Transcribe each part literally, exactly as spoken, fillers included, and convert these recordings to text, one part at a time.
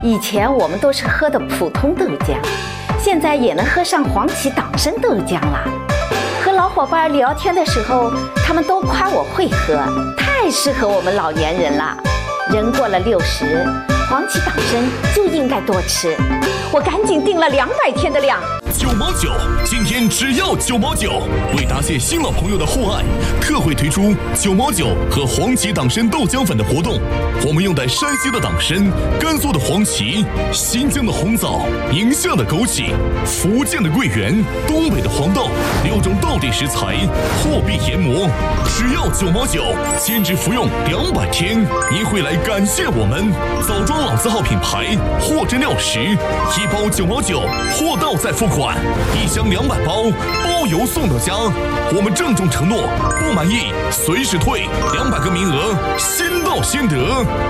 以前我们都是喝的普通豆浆，现在也能喝上黄芪党参豆浆了。和老伙伴聊天的时候，他们都夸我会喝，太适合我们老年人了。人过了六十，黄芪党参就应该多吃。我赶紧订了两百天的量。 九毛九，今天只要九毛九。为答谢新老朋友的厚爱，特惠推出九毛九和黄芪党参豆浆粉的活动。我们用的山西的党参、甘肃的黄芪、新疆的红枣、宁夏的枸杞、福建的桂圆、东北的黄豆，六种道地食材，货币研磨，只要九毛九，坚持服用两百天，您会来感谢我们。枣庄老字号品牌，货真料实，一包九毛九，货到再付款。一箱两百包，包邮送到家。我们郑重承诺，不满意随时退，两百个名额，先到先得。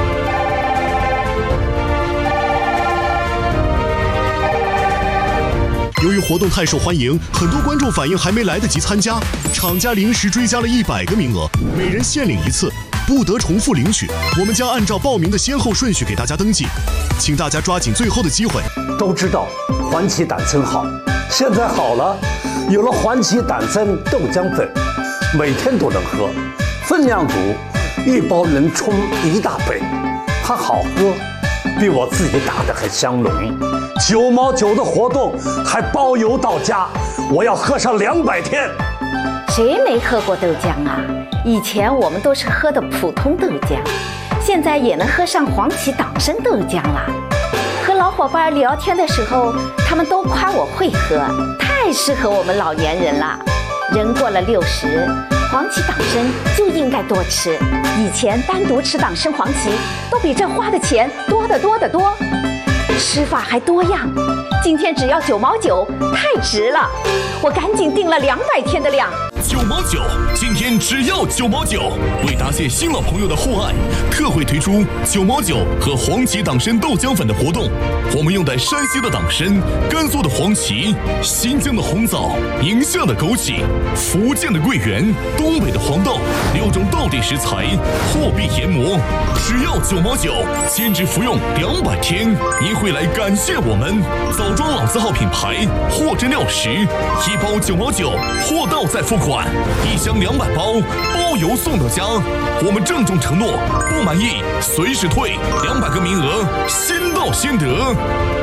由于活动太受欢迎，很多观众反映还没来得及参加，厂家临时追加了一百个名额，每人限领一次，不得重复领取。我们将按照报名的先后顺序给大家登记，请大家抓紧最后的机会。 都知道黄芪党参好，现在好了，有了黄芪党参豆浆粉，每天都能喝，分量足，一包能冲一大杯，它好喝，比我自己打的还香浓。九毛九的活动还包邮到家，我要喝上两百天。 谁没喝过豆浆啊？以前我们都是喝的普通豆浆，现在也能喝上黄芪党参豆浆了。和老伙伴聊天的时候，他们都夸我会喝，太适合我们老年人了。人过了六十，黄芪党参就应该多吃。以前单独吃党参、黄芪，都比这花的钱多得多得多。吃法还多样，今天只要九毛九，太值了！我赶紧订了两百天的量。 九毛九，今天只要九毛九。为答谢新老朋友的厚爱，特惠推出九毛九和黄芪党参豆浆粉的活动。我们用的山西的党参、甘肃的黄芪、新疆的红枣、宁夏的枸杞、福建的桂圆、东北的黄豆，六种道地食材，货币研磨，只要九毛九，坚持服用两百天，您会来感谢我们。枣庄老字号品牌，货真料实，一包九毛九，货到再付款。一箱两百包，包邮送到家。我们郑重承诺，不满意随时退，两百个名额，先到先得。